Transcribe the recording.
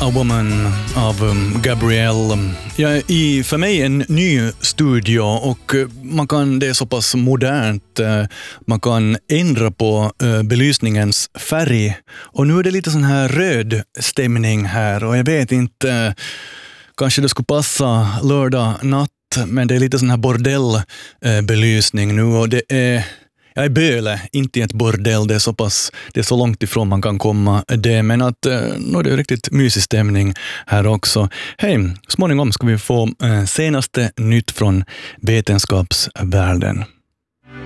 A Woman av Gabrielle. Jag är i för mig en ny studio och det är så pass modernt. Man kan ändra på belysningens färg och nu är det lite sån här röd stämning här och jag vet inte, kanske det skulle passa lördag natt, men det är lite sån här bordellbelysning nu och det är... Jag är Böle, inte i ett bordell, det är så långt ifrån man kan komma det, men att nu är det riktigt mysig stämning här också. Hej, småningom ska vi få senaste nytt från vetenskapsvärlden.